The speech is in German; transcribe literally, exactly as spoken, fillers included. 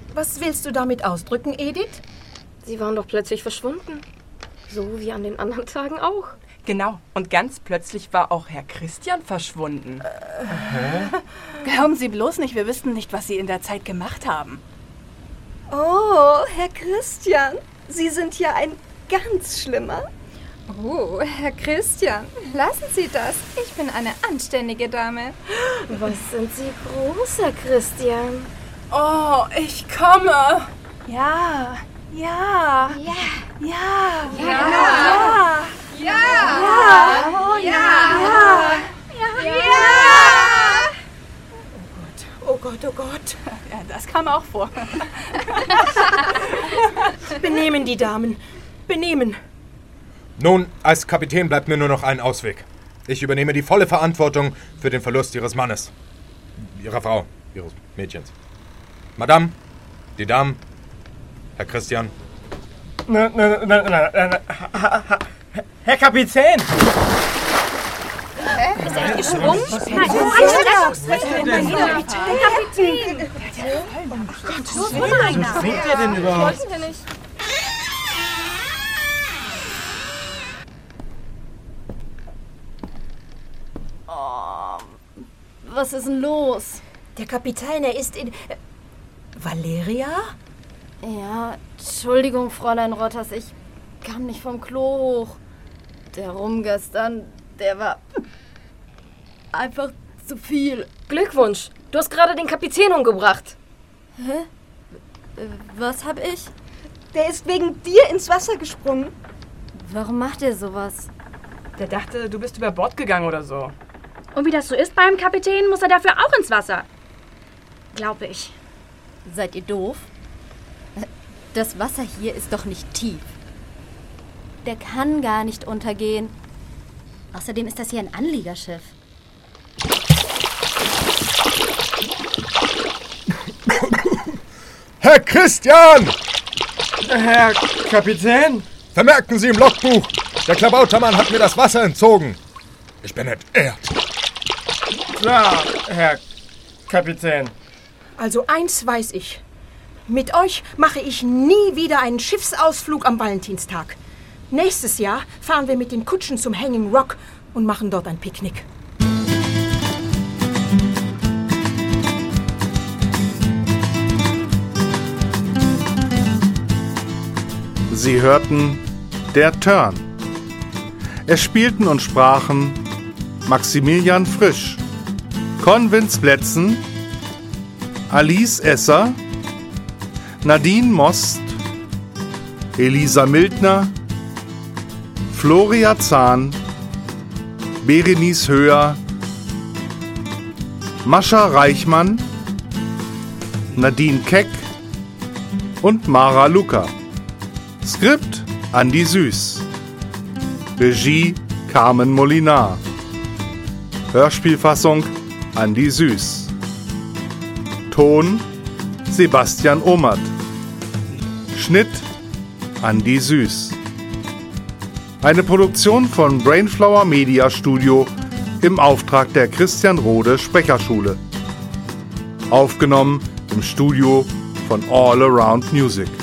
Was willst du damit ausdrücken, Edith? Sie waren doch plötzlich verschwunden. So wie an den anderen Tagen auch. Genau, und ganz plötzlich war auch Herr Christian verschwunden. Äh. Glauben Sie bloß nicht, wir wüssten nicht, was Sie in der Zeit gemacht haben. Oh, Herr Christian, Sie sind ja ein ganz Schlimmer. Oh, Herr Christian, lassen Sie das. Ich bin eine anständige Dame. Was sind Sie groß, Herr Christian? Oh, ich komme. Ja, ja, Ja, ja, ja, ja, ja, ja, ja, ja, ja. Oh Gott, oh Gott. ja, das kam auch vor. Benehmen die Damen. Benehmen. Nun, als Kapitän bleibt mir nur noch ein Ausweg. Ich übernehme die volle Verantwortung für den Verlust Ihres Mannes. Ihrer Frau, Ihres Mädchens. Madame, die Damen, Herr Christian. Na, na, na, na, na, na. Herr Kapitän! Ist er nicht gesprungen? Nein, Der Kapitän. Was winkt er denn überhaupt? Was ist denn los? Der Kapitän, er ist in... Äh, Valeria? Ja, Entschuldigung, Fräulein Rotters, ich kam nicht vom Klo hoch. Der Rum gestern, der war einfach zu viel. Glückwunsch, du hast gerade den Kapitän umgebracht. Hä? Äh, Was hab ich? Der ist wegen dir ins Wasser gesprungen. Warum macht er sowas? Der dachte, du bist über Bord gegangen oder so. Und wie das so ist beim Kapitän, muss er dafür auch ins Wasser. Glaube ich. Seid ihr doof? Das Wasser hier ist doch nicht tief. Der kann gar nicht untergehen. Außerdem ist das hier ein Anliegerschiff. Herr Christian! Herr Kapitän? Vermerken Sie im Logbuch, der Klabautermann hat mir das Wasser entzogen. Ich bin entehrt. Klar, Herr Kapitän. Also eins weiß ich. Mit euch mache ich nie wieder einen Schiffsausflug am Valentinstag. Nächstes Jahr fahren wir mit den Kutschen zum Hanging Rock und machen dort ein Picknick. Sie hörten Der Turn. Es spielten und sprachen Maximilian Frisch, Convince Blätzen, Alice Esser, Nadine Most, Elisa Mildner, Floria Zahn, Berenice Höher, Mascha Reichmann, Nadine Keck und Mara Luca. Skript Andi Süß. Regie Carmen Molinar. Hörspielfassung Andi Süß. Ton Sebastian Ommert. Schnitt Andi Süß. Eine Produktion von Brainflower Media Studio im Auftrag der Christian Rode Sprecherschule. Aufgenommen im Studio von All Around Music.